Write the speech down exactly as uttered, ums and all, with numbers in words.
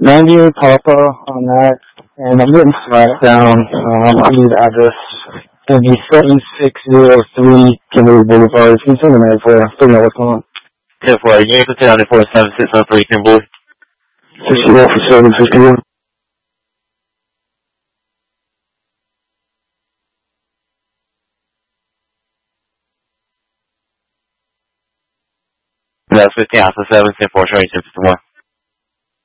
ninety-eight Papa on that, and I'm getting flat down. Um, I need the address. It'll be seven six zero three Kimberly Boulevard. Can you send the name for you? Figure out what's going on. ten four, you can put down the four seven six one three Kimberly. sixty-one for seven fifty-one. That's fifteen, after seven, ten four, showing ten fifty-one.